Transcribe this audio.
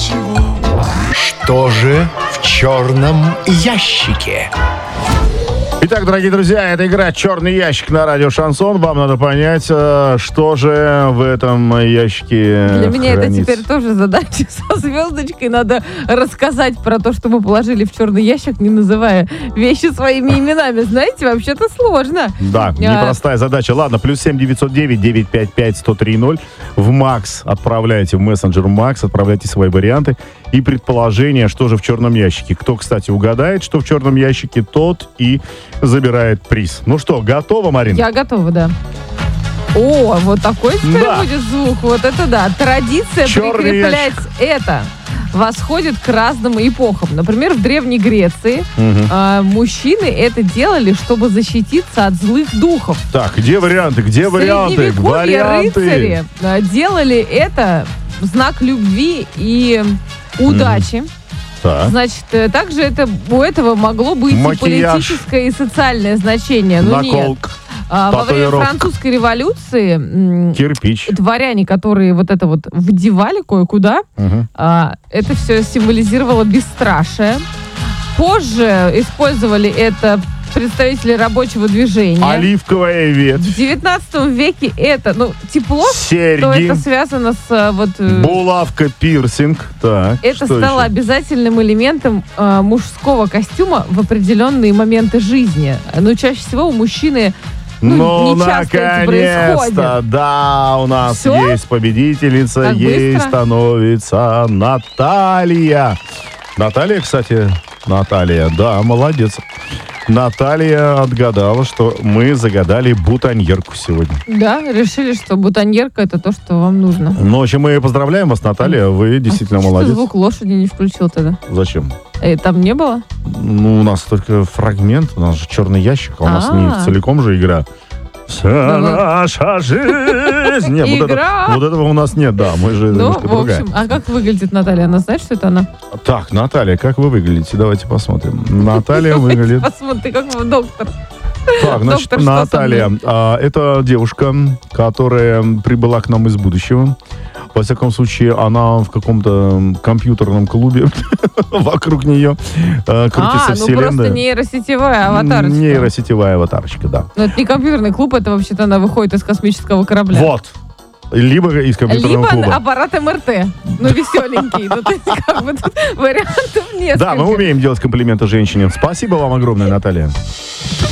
ничего. Что же в черном ящике? Итак, дорогие друзья, это игра «Черный ящик» на радио «Шансон». Вам надо понять, что же в этом ящике Для меня это хранится. теперь тоже задача со звездочкой. Надо рассказать про то, что мы положили в черный ящик, не называя вещи своими именами. Знаете, вообще-то сложно. Да, непростая задача. Ладно, +7 909 955 1030. В МАКС отправляйте, в мессенджер МАКС отправляйте свои варианты и предположения, что же в черном ящике. Кто, кстати, угадает, что в черном ящике, тот и забирает приз. Ну что, готова, Марина? Я готова, да. О, вот такой теперь Да. будет звук. Вот это да. Традиция Черный прикреплять это восходит к разным эпохам. Например, в Древней Греции мужчины это делали, чтобы защититься от злых духов. Так, где варианты? Где В варианты? Средневековье Варианты. рыцари делали это в знак любви и удачи. Так. Значит, также у этого могло быть и Макияж. политическое, и социальное значение. Но нет. Наколка. Во время татуировка. французской революции Кирпич. дворяне, которые вот это вот вдевали кое-куда, это все символизировало бесстрашие. Позже использовали это представители рабочего движения. Оливковая ветвь. В 19 веке это, тепло, Серьги. то это связано с Булавка, пирсинг. Так, это что стало еще? обязательным элементом мужского костюма в определенные моменты жизни. Но чаще всего у мужчины не часто это происходит. наконец-то, да, у нас Всё? есть победительница, Так ей быстро? становится Наталья. Наталья, да, молодец. Наталья отгадала, что мы загадали бутоньерку сегодня. Да, решили, что бутоньерка это то, что вам нужно. Ну, в общем, мы поздравляем вас, Наталья, вы действительно Что молодец. звук лошади не включил тогда? Зачем? Там не было? Ну, у нас только фрагмент, у нас же черный ящик, а у нас не целиком же игра. Вся наша жизнь. Нет, Игра. вот этого у нас нет, да, мы же немножко в другая. общем, а как выглядит Наталья? Она знает, что это она? Так, Наталья, как вы выглядите? Давайте посмотрим. Наталья выглядит... Посмотри, как вы доктор. Так, значит, Доктор, что со Наталья, это девушка, которая прибыла к нам из будущего. Во всяком случае, она в каком-то компьютерном клубе вокруг нее крутится просто вселенная. нейросетевая аватарочка. Нейросетевая аватарочка, да. Но это не компьютерный клуб, это вообще-то она выходит из космического корабля. Вот. Либо из компьютерного Либо клуба. аппарат МРТ. Веселенький. То есть, как бы тут вариантов несколько. Да, мы умеем делать комплименты женщине. Спасибо вам огромное, Наталья.